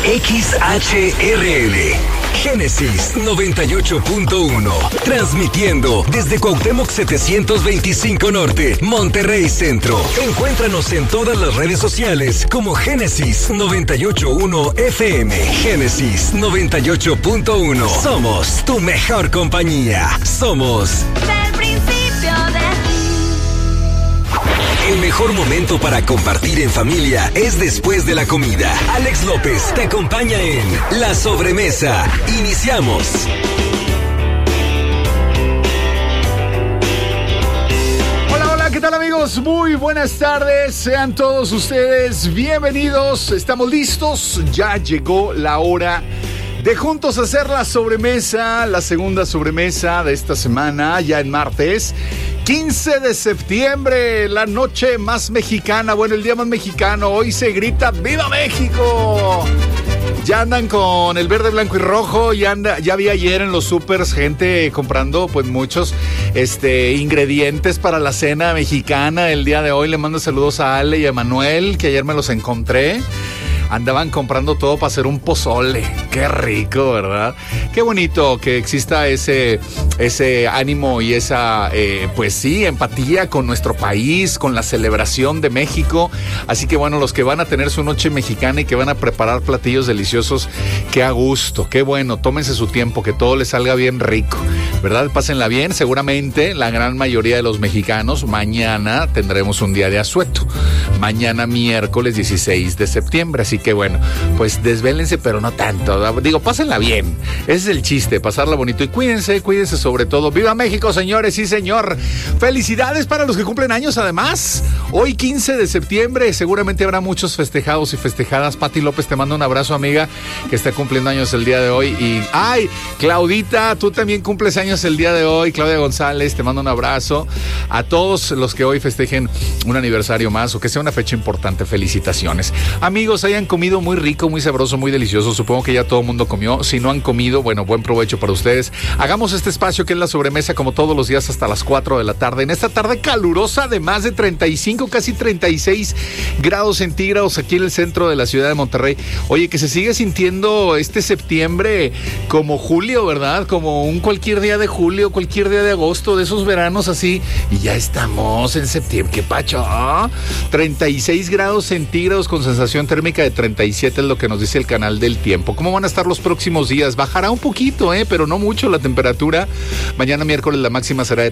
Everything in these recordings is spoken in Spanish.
XHRL Génesis 98.1, transmitiendo desde Cuauhtémoc 725 Norte, Monterrey Centro. Encuéntranos en todas las redes sociales como Génesis 98.1 FM. Génesis 98.1. Somos tu mejor compañía. Somos del principio de el mejor momento para compartir en familia es después de la comida. Alex López te acompaña en La Sobremesa. Iniciamos. Hola, ¿qué tal, amigos? Muy buenas tardes. Sean todos ustedes bienvenidos. Estamos listos. Ya llegó la hora de juntos hacer la sobremesa, la segunda sobremesa de esta semana, ya en martes 15 de septiembre, la noche más mexicana, bueno, el día más mexicano. Hoy se grita ¡Viva México! Ya andan con el verde, blanco y rojo. Ya vi ayer en los supers gente comprando pues muchos ingredientes para la cena mexicana el día de hoy. Le mando saludos a Ale y a Manuel, que ayer me los encontré. Andaban comprando todo para hacer un pozole. Qué rico, ¿verdad? Qué bonito que exista ese ánimo y esa, pues sí, empatía con nuestro país, con la celebración de México. Así que bueno, los que van a tener su noche mexicana y que van a preparar platillos deliciosos, qué a gusto, qué bueno. Tómense su tiempo, que todo les salga bien rico, ¿verdad? Pásenla bien. Seguramente la gran mayoría de los mexicanos mañana tendremos un día de asueto. Mañana miércoles 16 de septiembre. Así que bueno, pues desvélense, pero no tanto. Digo, pásenla bien. Ese es el chiste, pasarla bonito. Y cuídense sobre todo. ¡Viva México, señores! Sí, señor. Felicidades para los que cumplen años, además. Hoy, 15 de septiembre, seguramente habrá muchos festejados y festejadas. Pati López, te mando un abrazo, amiga, que está cumpliendo años el día de hoy. Y, ¡ay! Claudita, tú también cumples años el día de hoy. Claudia González, te mando un abrazo. A todos los que hoy festejen un aniversario más o que sea una fecha importante, felicitaciones. Amigos, hayan comido muy rico, muy sabroso, muy delicioso. Supongo que ya todo el mundo comió. Si no han comido, bueno, buen provecho para ustedes. Hagamos este espacio que es la sobremesa como todos los días hasta las 4 de la tarde. En esta tarde calurosa de más de 35, casi 36 grados centígrados aquí en el centro de la ciudad de Monterrey. Oye, que se sigue sintiendo este septiembre como julio, ¿verdad? Como un cualquier día de julio, cualquier día de agosto, de esos veranos así. Y ya estamos en septiembre. ¿Qué pacho? 36 grados centígrados con sensación térmica de 37 es lo que nos dice el canal del tiempo. ¿Cómo van a estar los próximos días? Bajará un poquito, pero no mucho la temperatura. Mañana miércoles la máxima será de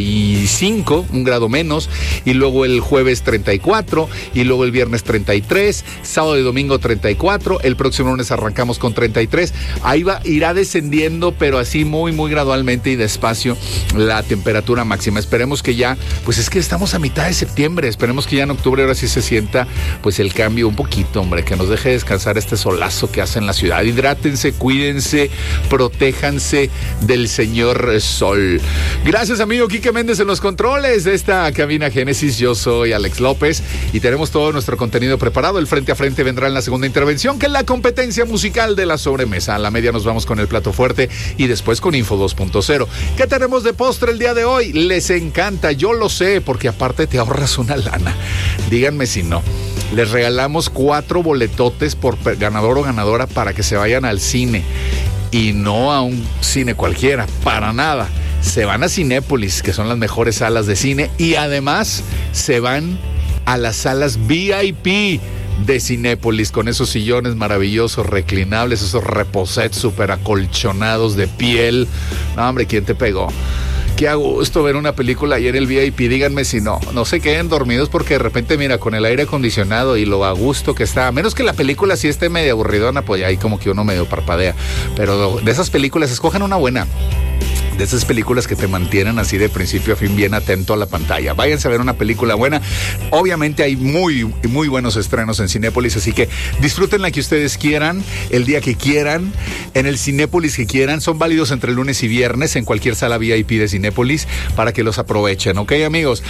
35, un grado menos, y luego el jueves 34, y luego el viernes 33, sábado y domingo 34, el próximo lunes arrancamos con 33. Ahí irá descendiendo, pero así muy, muy gradualmente y despacio la temperatura máxima. Esperemos que ya, pues es que estamos a mitad de septiembre, esperemos que ya en octubre ahora sí se sienta pues el cambio un poquito, hombre, que nos deje descansar este solazo que hace en la ciudad. Hidrátense, cuídense, protéjanse del señor sol. Gracias, amigo Quique Méndez en los controles de esta cabina Génesis. Yo soy Alex López y tenemos todo nuestro contenido preparado. El frente a frente vendrá en la segunda intervención, que es la competencia musical de la sobremesa. A la media nos vamos con el plato fuerte y después con Info 2.0. ¿Qué tenemos de postre el día de hoy? Les encanta, yo lo sé, porque aparte te ahorras una lana. Díganme si no. Les regalamos 4 boletotes por ganador o ganadora para que se vayan al cine. Y no a un cine cualquiera, para nada. Se van a Cinépolis, que son las mejores salas de cine, y además se van a las salas VIP de Cinépolis, con esos sillones maravillosos, reclinables, esos reposets súper acolchonados de piel. No, hombre, ¿quién te pegó? Qué a gusto ver una película ayer en el VIP. Díganme si no se queden dormidos, porque de repente, mira, con el aire acondicionado y lo a gusto que está, a menos que la película sí esté medio aburridona, pues ahí como que uno medio parpadea. Pero de esas películas, escojan una buena. De esas películas que te mantienen así de principio a fin bien atento a la pantalla. Váyanse a ver una película buena. Obviamente hay muy, muy buenos estrenos en Cinépolis, así que disfruten la que ustedes quieran, el día que quieran, en el Cinépolis que quieran. Son válidos entre lunes y viernes en cualquier sala VIP de Cinépolis para que los aprovechen, ¿ok, amigos?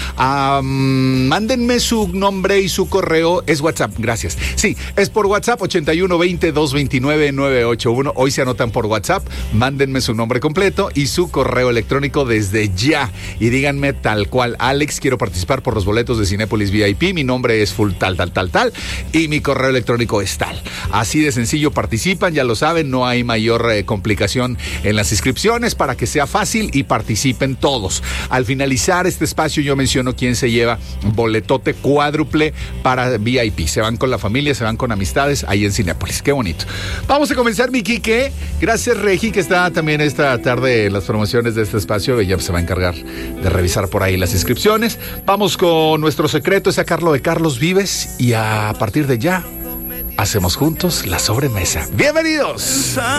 Mándenme su nombre y su correo. Es WhatsApp, gracias. Sí, es por WhatsApp, 8120-229-981. Hoy se anotan por WhatsApp. Mándenme su nombre completo y su correo correo electrónico desde ya y díganme tal cual: Alex, quiero participar por los boletos de Cinépolis VIP, mi nombre es full tal y mi correo electrónico es tal. Así de sencillo participan, ya lo saben, no hay mayor complicación en las inscripciones para que sea fácil y participen todos. Al finalizar este espacio yo menciono quién se lleva boletote cuádruple para VIP. Se van con la familia, se van con amistades ahí en Cinépolis. Qué bonito. Vamos a comenzar, mi Quique. Gracias, Regi, que está también esta tarde en las promociones de este espacio. Ella se va a encargar de revisar por ahí las inscripciones. Vamos con nuestro secreto, es sacarlo de Carlos Vives, y a partir de ya hacemos juntos la sobremesa. ¡Bienvenidos!